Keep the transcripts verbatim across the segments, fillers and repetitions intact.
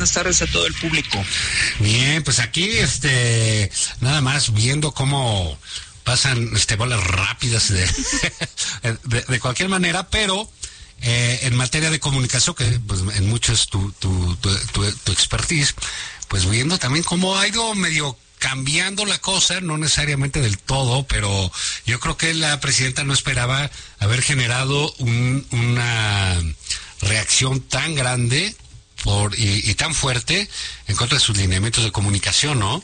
Buenas tardes a todo el público. Bien, pues aquí, este, nada más viendo cómo pasan, este, bolas rápidas de, de, de cualquier manera, pero eh, en materia de comunicación, que pues en mucho es tu, tu, tu, tu, tu expertise, pues viendo también cómo ha ido medio cambiando la cosa, no necesariamente del todo, pero yo creo que la presidenta no esperaba haber generado un, una reacción tan grande por y, y tan fuerte en contra de sus lineamientos de comunicación, ¿no?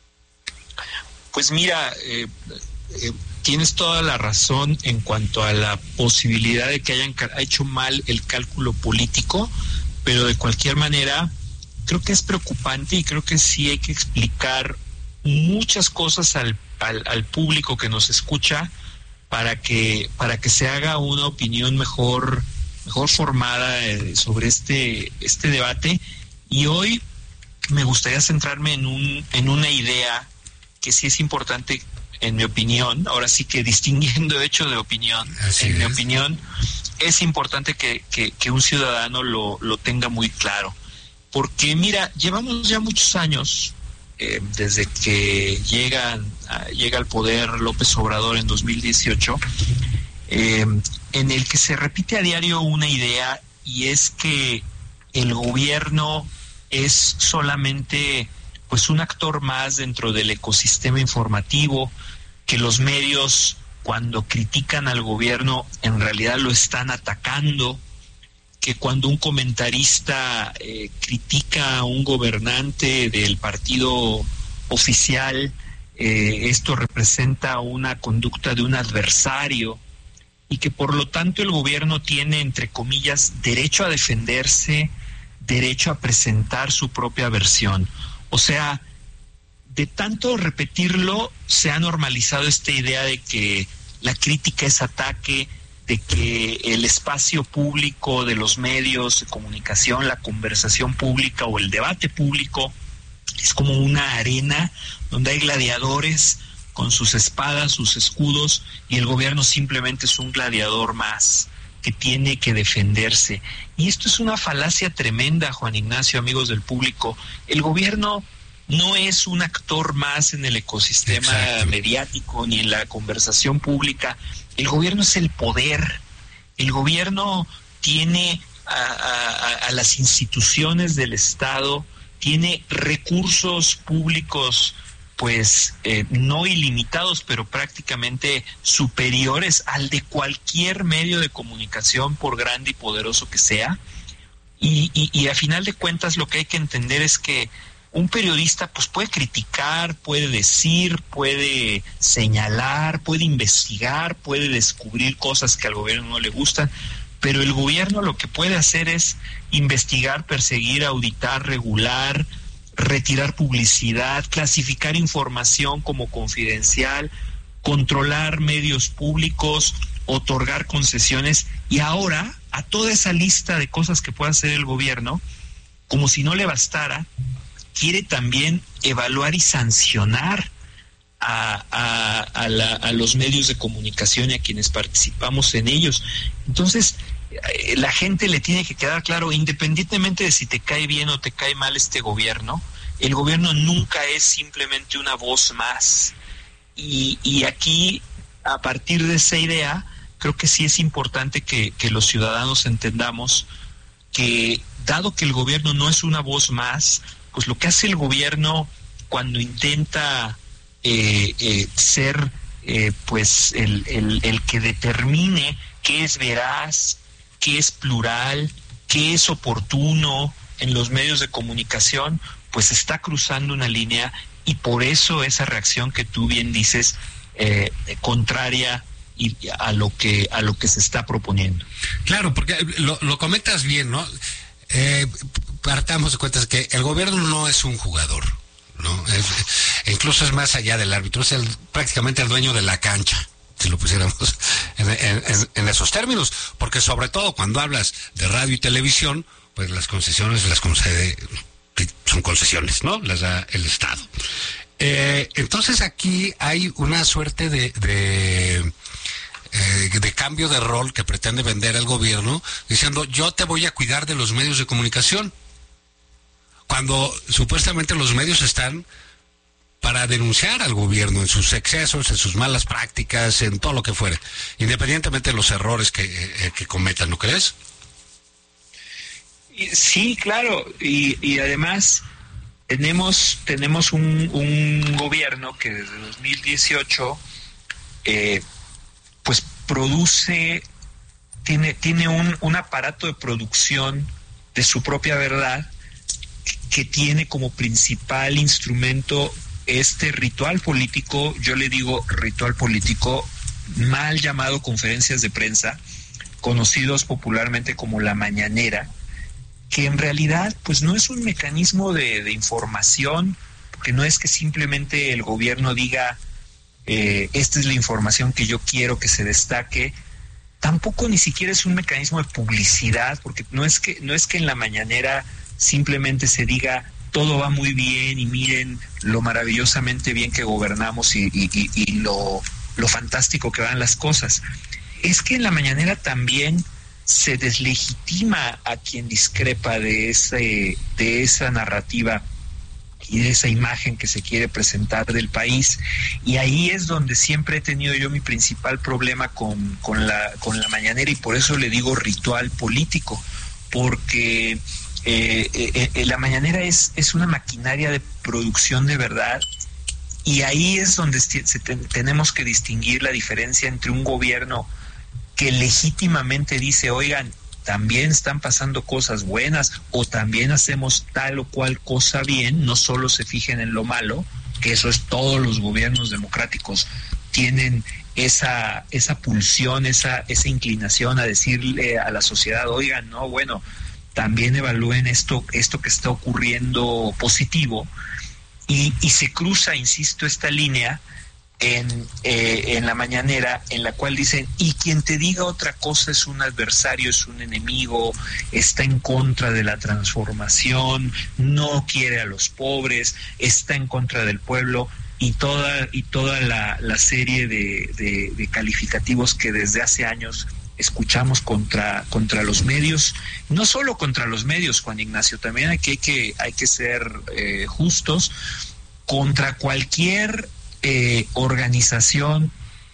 Pues mira, eh, eh, tienes toda la razón en cuanto a la posibilidad de que hayan hecho mal el cálculo político, pero de cualquier manera creo que es preocupante y creo que sí hay que explicar muchas cosas al, al, al público que nos escucha para que para que se haga una opinión mejor mejor formada eh, sobre este este debate. Y hoy me gustaría centrarme en un en una idea que sí es importante, en mi opinión, ahora sí que distinguiendo hecho de opinión. Así en es. mi opinión es importante que, que, que un ciudadano lo, lo tenga muy claro, porque mira, llevamos ya muchos años eh, desde que llega, uh, llega al poder López Obrador en dos mil dieciocho, eh, en el que se repite a diario una idea, y es que el gobierno es solamente pues un actor más dentro del ecosistema informativo, que los medios cuando critican al gobierno en realidad lo están atacando, que cuando un comentarista eh, critica a un gobernante del partido oficial, eh, esto representa una conducta de un adversario, y que por lo tanto el gobierno tiene, entre comillas, derecho a defenderse, derecho a presentar su propia versión. O sea, de tanto repetirlo, se ha normalizado esta idea de que la crítica es ataque, de que el espacio público de los medios de comunicación, la conversación pública o el debate público es como una arena donde hay gladiadores con sus espadas, sus escudos, y el gobierno simplemente es un gladiador más que tiene que defenderse. Y esto es una falacia tremenda, Juan Ignacio, amigos del público. El gobierno no es un actor más en el ecosistema Exacto. mediático ni en la conversación pública. El gobierno es el poder. El gobierno tiene a, a, a las instituciones del Estado, tiene recursos públicos pues eh, no ilimitados, pero prácticamente superiores al de cualquier medio de comunicación, por grande y poderoso que sea. Y, y, y a final de cuentas lo que hay que entender es que un periodista pues puede criticar, puede decir, puede señalar, puede investigar, puede descubrir cosas que al gobierno no le gustan, pero el gobierno lo que puede hacer es investigar, perseguir, auditar, regular, retirar publicidad, clasificar información como confidencial, controlar medios públicos, otorgar concesiones. Y ahora, a toda esa lista de cosas que puede hacer el gobierno, como si no le bastara, quiere también evaluar y sancionar a, a, a, la, a los medios de comunicación y a quienes participamos en ellos. Entonces, eh, la gente le tiene que quedar claro, independientemente de si te cae bien o te cae mal este gobierno, el gobierno nunca es simplemente una voz más. Y, y aquí, a partir de esa idea, creo que sí es importante que, que los ciudadanos entendamos que, dado que el gobierno no es una voz más, pues lo que hace el gobierno cuando intenta eh, eh, ser eh, pues el, el, el que determine qué es veraz, qué es plural, qué es oportuno en los medios de comunicación, pues está cruzando una línea, y por eso esa reacción que tú bien dices, eh, contraria y a lo que a lo que se está proponiendo. Claro, porque lo, lo comentas bien, ¿no? Eh, partamos de cuenta que el gobierno no es un jugador, ¿no? Es, incluso es más allá del árbitro, es el, prácticamente el dueño de la cancha, si lo pusiéramos en, en, en, en esos términos, porque sobre todo cuando hablas de radio y televisión, pues las concesiones las concede, son concesiones, ¿no? Las da el Estado. Eh, entonces aquí hay una suerte de, de Eh, de cambio de rol que pretende vender el gobierno, diciendo yo te voy a cuidar de los medios de comunicación, cuando supuestamente los medios están para denunciar al gobierno en sus excesos, en sus malas prácticas, en todo lo que fuere, independientemente de los errores que, eh, que cometan, ¿no crees? Sí, claro, y, y además tenemos tenemos un, un gobierno que desde dos mil dieciocho eh, pues produce, tiene, tiene un, un aparato de producción de su propia verdad que tiene como principal instrumento este ritual político, yo le digo ritual político, mal llamado conferencias de prensa, conocidos popularmente como la mañanera, que en realidad pues no es un mecanismo de, de información, porque no es que simplemente el gobierno diga eh, esta es la información que yo quiero que se destaque, tampoco ni siquiera es un mecanismo de publicidad, porque no es que, no es que en la mañanera simplemente se diga todo va muy bien y miren lo maravillosamente bien que gobernamos y, y, y, y lo, lo fantástico que van las cosas. Es que en la mañanera también se deslegitima a quien discrepa de ese, de esa narrativa y de esa imagen que se quiere presentar del país, y ahí es donde siempre he tenido yo mi principal problema con, con la, con la mañanera, y por eso le digo ritual político, porque Eh, eh, eh, la mañanera es, es una maquinaria de producción de verdad, y ahí es donde se te, tenemos que distinguir la diferencia entre un gobierno que legítimamente dice, oigan, también están pasando cosas buenas, o también hacemos tal o cual cosa bien, no solo se fijen en lo malo, que eso es, todos los gobiernos democráticos tienen esa, esa pulsión, esa, esa inclinación a decirle a la sociedad, oigan, no, bueno, también evalúen esto, esto que está ocurriendo positivo, y, y se cruza, insisto, esta línea en, eh, en la mañanera, en la cual dicen, y quien te diga otra cosa es un adversario, es un enemigo, está en contra de la transformación, no quiere a los pobres, está en contra del pueblo, y toda, y toda la, la serie de, de, de calificativos que desde hace años escuchamos contra contra los medios, no solo contra los medios, Juan Ignacio, también hay que hay que, hay que ser eh, justos, contra cualquier eh, organización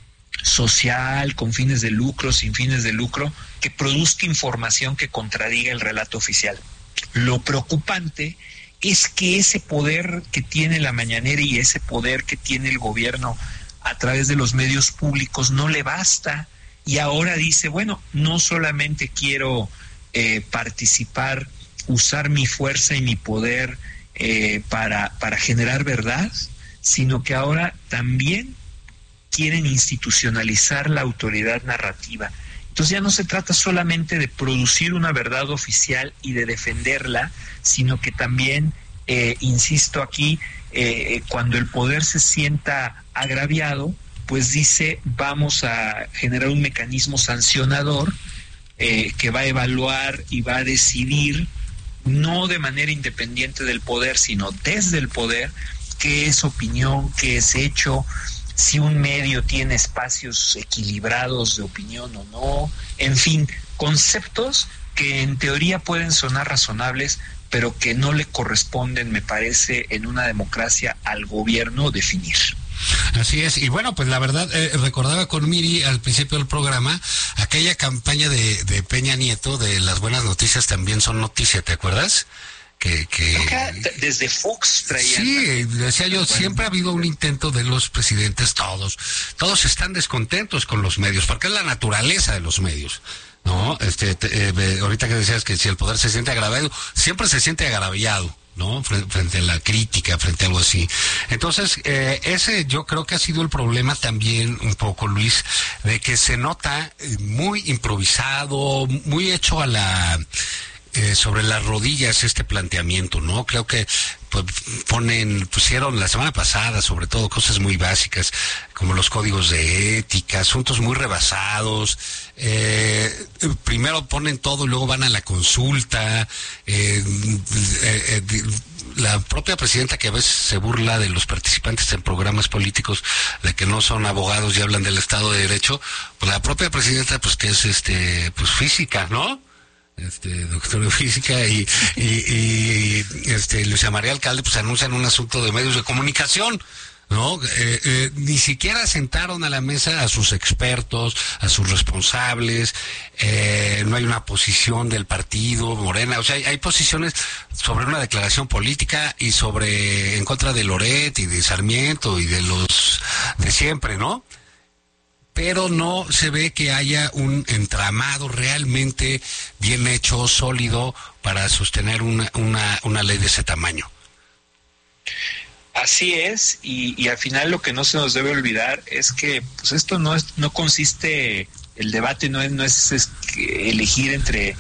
social con fines de lucro, sin fines de lucro, que produzca información que contradiga el relato oficial. Lo preocupante es que ese poder que tiene la mañanera y ese poder que tiene el gobierno a través de los medios públicos no le basta. Y ahora dice, bueno, no solamente quiero eh, participar, usar mi fuerza y mi poder eh, para, para generar verdad, sino que ahora también quieren institucionalizar la autoridad narrativa. Entonces ya no se trata solamente de producir una verdad oficial y de defenderla, sino que también, eh, insisto aquí, eh, cuando el poder se sienta agraviado, pues dice, vamos a generar un mecanismo sancionador eh, que va a evaluar y va a decidir, no de manera independiente del poder, sino desde el poder, qué es opinión, qué es hecho, si un medio tiene espacios equilibrados de opinión o no, en fin, conceptos que en teoría pueden sonar razonables, pero que no le corresponden, me parece, en una democracia al gobierno definir. Así es, y bueno, pues la verdad, eh, recordaba con Miri al principio del programa aquella campaña de, de Peña Nieto de las buenas noticias también son noticia, ¿te acuerdas? Que, que desde Fox traían. Sí, decía yo, siempre ha habido un intento de los presidentes, todos, todos están descontentos con los medios, porque es la naturaleza de los medios. No, este, te, eh, ahorita que decías que si el poder se siente agraviado, siempre se siente agraviado, ¿no? Frente a la crítica, frente a algo así. Entonces, eh, ese yo creo que ha sido el problema también un poco, Luis, de que se nota muy improvisado, muy hecho a la... Eh, sobre las rodillas este planteamiento, ¿no? Creo que pues, ponen, pusieron la semana pasada sobre todo cosas muy básicas como los códigos de ética, asuntos muy rebasados, eh, primero ponen todo y luego van a la consulta, eh, eh, eh, la propia presidenta que a veces se burla de los participantes en programas políticos de que no son abogados y hablan del Estado de Derecho, pues la propia presidenta pues que es este pues física, ¿no? este doctor de física, y, y, y este Luisa María Alcalde, pues anuncian un asunto de medios de comunicación, ¿no? Eh, eh, ni siquiera sentaron a la mesa a sus expertos, a sus responsables, eh, no hay una posición del partido, Morena, o sea, hay, hay posiciones sobre una declaración política y sobre, en contra de Loret y de Sarmiento y de los de siempre, ¿no? Pero no se ve que haya un entramado realmente bien hecho, sólido, para sostener una, una, una ley de ese tamaño. Así es, y, y al final lo que no se nos debe olvidar es que pues esto no es, no consiste, el debate no es, no es, es elegir entre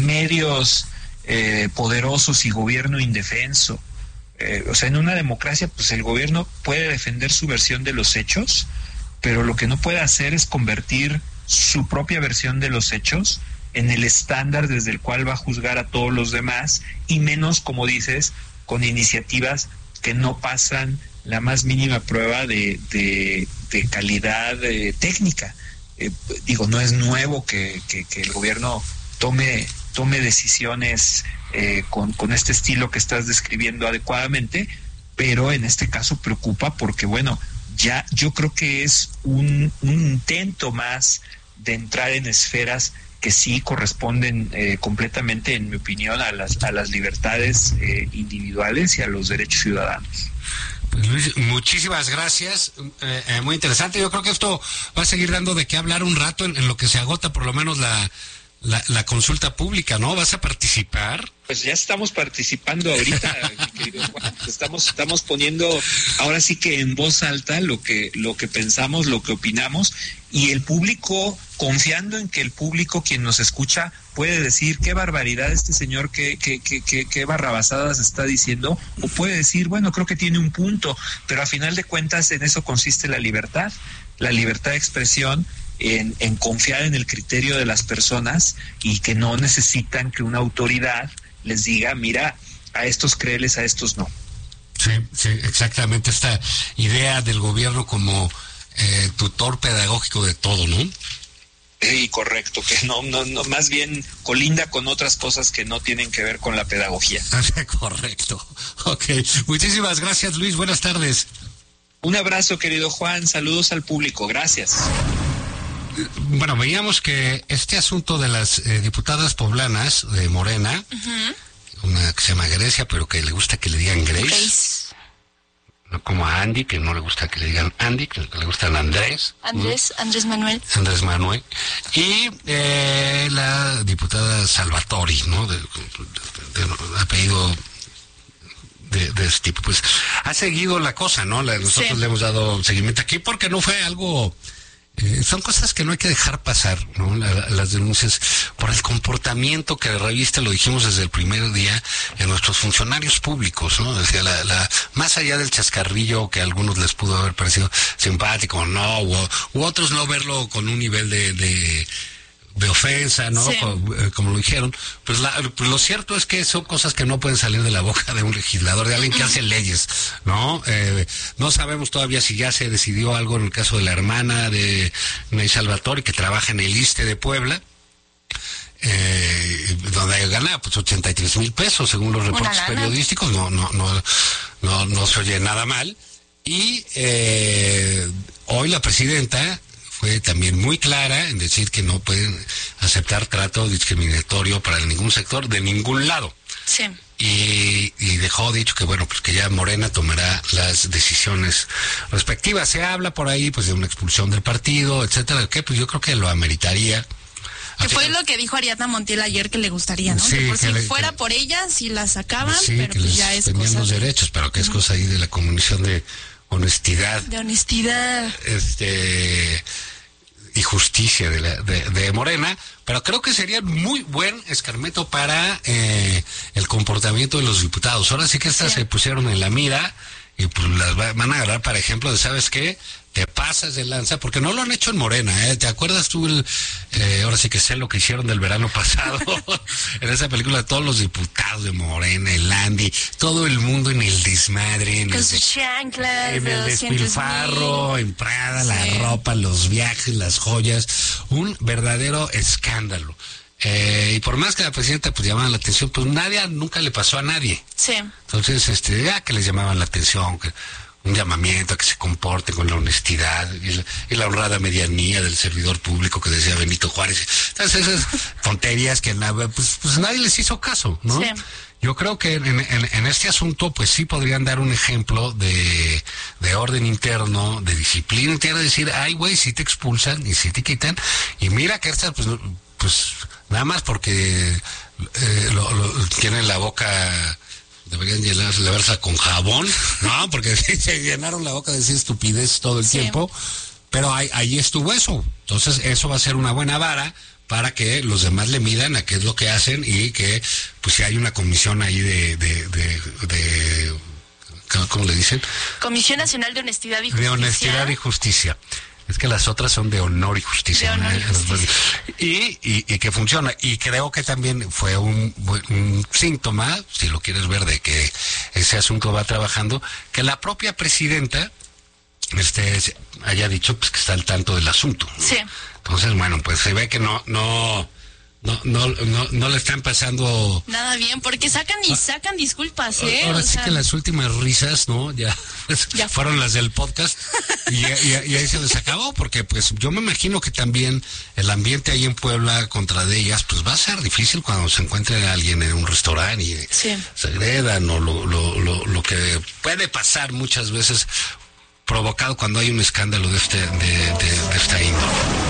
medios eh, poderosos y gobierno indefenso. Eh, o sea, en una democracia, pues el gobierno puede defender su versión de los hechos, pero lo que no puede hacer es convertir su propia versión de los hechos en el estándar desde el cual va a juzgar a todos los demás, y menos, como dices, con iniciativas que no pasan la más mínima prueba de, de, de calidad eh, técnica. Eh, digo, no es nuevo que, que, que el gobierno tome, tome decisiones eh, con, con este estilo que estás describiendo adecuadamente, pero en este caso preocupa porque, bueno, ya yo creo que es un, un intento más de entrar en esferas que sí corresponden eh, completamente, en mi opinión, a las a las libertades eh, individuales y a los derechos ciudadanos. Pues Luis, muchísimas gracias, eh, eh, muy interesante. Yo creo que esto va a seguir dando de qué hablar un rato en, en lo que se agota por lo menos la, la, la consulta pública, ¿no? ¿Vas a participar? Pues ya estamos participando ahorita, mi querido Juan. Estamos, estamos poniendo ahora sí que en voz alta lo que, lo que pensamos, lo que opinamos, y el público, confiando en que el público, quien nos escucha, puede decir qué barbaridad este señor, qué, qué, qué, qué, qué barrabasadas está diciendo, o puede decir, bueno, creo que tiene un punto, pero a final de cuentas en eso consiste la libertad, la libertad de expresión, en, en confiar en el criterio de las personas y que no necesitan que una autoridad les diga, mira, a estos créeles, a estos no. Sí, sí, exactamente, esta idea del gobierno como eh, tutor pedagógico de todo, ¿no? Sí, correcto, que no, no, no, más bien colinda con otras cosas que no tienen que ver con la pedagogía. Correcto. Ok, muchísimas gracias, Luis, buenas tardes. Un abrazo, querido Juan, saludos al público, gracias. Bueno, veíamos que este asunto de las eh, diputadas poblanas de Morena, uh-huh. una que se llama Grecia, pero que le gusta que le digan Grace, Grace. No como a Andy, que no le gusta que le digan Andy, que le gustan Andrés. Andrés, ¿no? Andrés Manuel. Andrés Manuel. Y eh, la diputada Salvatori, ¿no? De, de, de, de apellido de, de este tipo. Pues ha seguido la cosa, ¿no? La, nosotros sí. le hemos dado seguimiento aquí porque no fue algo... Eh, son cosas que no hay que dejar pasar, ¿no? La, la, las denuncias por el comportamiento que reviste, lo dijimos desde el primer día, en nuestros funcionarios públicos, ¿no? Decía, la, la, más allá del chascarrillo que a algunos les pudo haber parecido simpático, no, u, u otros no verlo con un nivel de... de de ofensa, ¿no? Sí. Como, eh, como lo dijeron, pues, la, pues lo cierto es que son cosas que no pueden salir de la boca de un legislador, de alguien que hace leyes, ¿no? Eh, no sabemos todavía si ya se decidió algo en el caso de la hermana de Ney Salvatori, que trabaja en el ISSSTE de Puebla, eh, donde gana pues ochenta y tres mil pesos, según los reportes periodísticos, no, no, no, no, no se oye nada mal. Y eh, hoy la presidenta fue también muy clara en decir que no pueden aceptar trato discriminatorio para ningún sector de ningún lado. Sí. Y, y dejó dicho que bueno, pues que ya Morena tomará las decisiones respectivas. Se habla por ahí pues de una expulsión del partido, etcétera, que pues yo creo que lo ameritaría. Que fue lo que dijo Ariadna Montiel ayer, que le gustaría, ¿no? Sí, que por que si le, fuera que, por ella, si la sacaban, sí, pero que pues ya es cosa... los derechos, pero que es uh-huh. cosa ahí de la Comisión de honestidad. De honestidad. Este... y justicia de, la, de, de Morena, pero creo que sería muy buen escarmiento para eh, el comportamiento de los diputados. Ahora sí que estas sí. se pusieron en la mira y pues las va, van a agarrar para ejemplo de, ¿sabes qué? Te pasas de lanza, porque no lo han hecho en Morena, ¿eh? ¿Te acuerdas tú? El, eh, ahora sí que sé lo que hicieron del verano pasado, en esa película, todos los diputados de Morena, el Andy, todo el mundo en el desmadre, en con el, sus chanclas, en el despilfarro, en Prada, sí. la ropa, los viajes, las joyas, un verdadero escándalo. Eh, y por más que la presidenta pues llamaban la atención, pues nadie, nunca le pasó a nadie. Sí. Entonces, este, ya que les llamaban la atención, que un llamamiento a que se comporten con la honestidad y la, y la honrada medianía del servidor público que decía Benito Juárez. Entonces, esas tonterías que pues, pues nadie les hizo caso, ¿no? Sí. Yo creo que en, en, en este asunto, pues sí podrían dar un ejemplo de, de orden interno, de disciplina interna, decir, ay, güey, sí te expulsan y sí te quitan, y mira que estas, pues, pues nada más porque eh, lo, lo, tienen la boca, deberían llenarse, lavarse con jabón, ¿no? Porque se llenaron la boca de decir estupidez todo el sí. tiempo, pero ahí, ahí estuvo eso. Entonces, eso va a ser una buena vara para que los demás le midan a qué es lo que hacen y que, pues si hay una comisión ahí de, de, de, de ¿cómo le dicen? Comisión Nacional de Honestidad y Justicia. De Honestidad y Justicia. Es que las otras son de honor y justicia. De honor y, justicia. Y, y, y que funciona. Y creo que también fue un, un síntoma, si lo quieres ver, de que ese asunto va trabajando, que la propia presidenta este haya dicho pues que está al tanto del asunto. Sí. Entonces, bueno, pues se ve que no, no, no, no, no, no le están pasando nada bien, porque sacan y sacan disculpas, ¿eh? Ahora o sí sea... que las últimas risas, ¿no? Ya, pues, ya fueron las del podcast y, y, y ahí se les acabó, porque pues yo me imagino que también el ambiente ahí en Puebla contra de ellas, pues va a ser difícil cuando se encuentre alguien en un restaurante y sí. se agredan o lo, lo, lo, lo que puede pasar muchas veces provocado cuando hay un escándalo de este, de, de, de esta índole.